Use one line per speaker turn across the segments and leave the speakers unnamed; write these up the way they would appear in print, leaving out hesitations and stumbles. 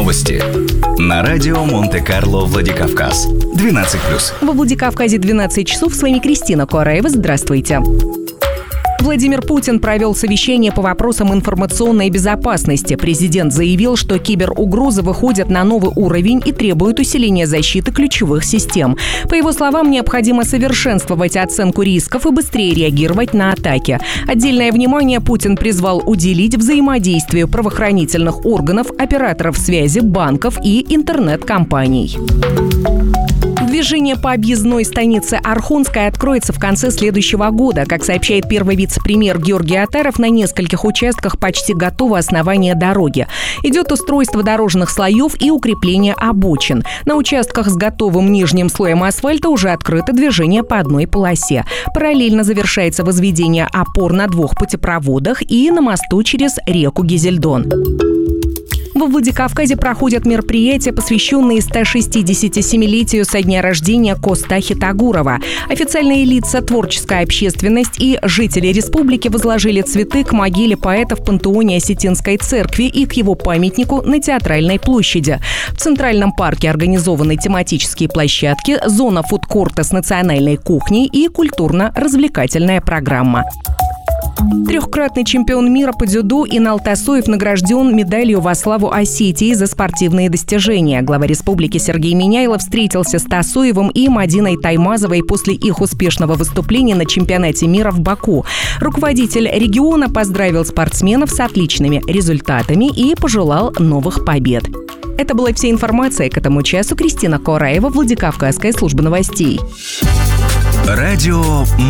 Новости. На радио Монте-Карло Владикавказ. 12+.
Во Владикавказе 12 часов. С вами Кристина Куараева. Здравствуйте. Владимир Путин провел совещание по вопросам информационной безопасности. Президент заявил, что киберугрозы выходят на новый уровень и требуют усиления защиты ключевых систем. По его словам, необходимо совершенствовать оценку рисков и быстрее реагировать на атаки. Отдельное внимание Путин призвал уделить взаимодействию правоохранительных органов, операторов связи, банков и интернет-компаний. Движение по объездной станице Орхунская откроется в конце следующего года. Как сообщает первый вице-премьер Георгий Атаров, на нескольких участках почти готово основание дороги. Идет устройство дорожных слоев и укрепление обочин. На участках с готовым нижним слоем асфальта уже открыто движение по одной полосе. Параллельно завершается возведение опор на 2 путепроводах и на мосту через реку Гизельдон. Во Владикавказе проходят мероприятия, посвященные 167-летию со дня рождения Костахи Тагурова. Официальные лица, творческая общественность и жители республики возложили цветы к могиле поэта в пантеоне Осетинской церкви и к его памятнику на Театральной площади. В Центральном парке организованы тематические площадки, зона фудкорта с национальной кухней и культурно-развлекательная программа. Трехкратный чемпион мира по дзюдо Инал Тасоев награжден медалью во славу Осетии за спортивные достижения. Глава республики Сергей Миняйлов встретился с Тасоевым и Мадиной Таймазовой после их успешного выступления на чемпионате мира в Баку. Руководитель региона поздравил спортсменов с отличными результатами и пожелал новых побед. Это была вся информация к этому часу. Кристина Куараева, Владикавказская служба новостей.
Радио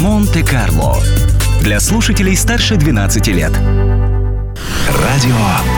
Монте-Карло. Для слушателей старше 12 лет. Радио